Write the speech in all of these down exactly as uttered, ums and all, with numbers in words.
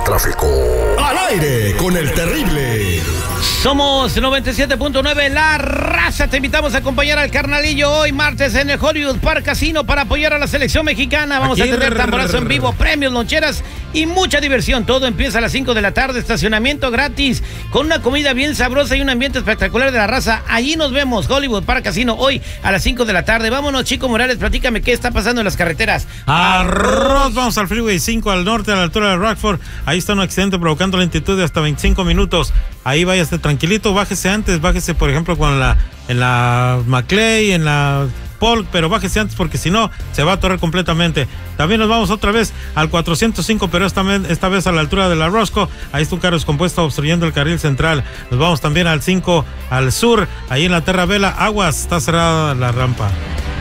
tráfico. Al aire con el terrible. Somos noventa y siete punto nueve La Raza. Te invitamos a acompañar al carnalillo hoy martes en el Hollywood Park Casino para apoyar a la selección mexicana. Vamos Aquí a tener tamborazo en vivo, premios, loncheras y mucha diversión. Todo empieza a las cinco de la tarde, estacionamiento gratis, con una comida bien sabrosa y un ambiente espectacular de La Raza. Allí nos vemos, Hollywood Park Casino, hoy a las cinco de la tarde. Vámonos, Chico Morales, platícame qué está pasando en las carreteras. Arroz, vamos al Freeway cinco al norte, a la altura de Rockford. Ahí está un accidente provocando lentitud de hasta veinticinco minutos. Ahí váyase tranquilito, bájese antes, bájese por ejemplo con la, en la McClay, en la Polk, pero bájese antes porque si no se va a atorar completamente. También nos vamos otra vez al cuatrocientos cinco, pero esta vez, esta vez a la altura de la Roscoe. Ahí está un carro descompuesto obstruyendo el carril central. Nos vamos también al cinco al sur, ahí en la Terra Bella, aguas, está cerrada la rampa.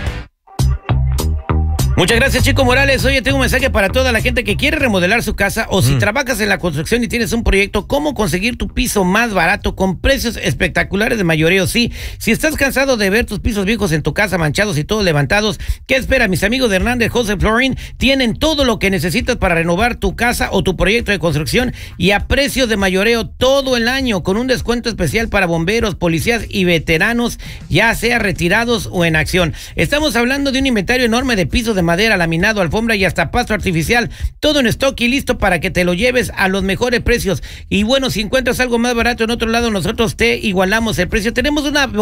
Muchas gracias, Chico Morales. Oye, tengo un mensaje para toda la gente que quiere remodelar su casa o si mm. trabajas en la construcción y tienes un proyecto, cómo conseguir tu piso más barato con precios espectaculares de mayoreo. Sí, si estás cansado de ver tus pisos viejos en tu casa manchados y todos levantados, ¿qué espera? Mis amigos de Hernández José Flooring tienen todo lo que necesitas para renovar tu casa o tu proyecto de construcción y a precios de mayoreo todo el año, con un descuento especial para bomberos, policías y veteranos, ya sea retirados o en acción. Estamos hablando de un inventario enorme de pisos de madera, laminado, alfombra y hasta pasto artificial, todo en stock y listo para que te lo lleves a los mejores precios. Y bueno, si encuentras algo más barato en otro lado, nosotros te igualamos el precio. Tenemos una